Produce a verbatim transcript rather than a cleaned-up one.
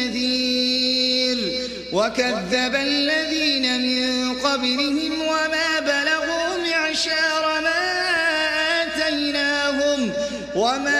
نذير وكذب الذين من قبلهم وما بلغوا معشار ما آتيناهم وما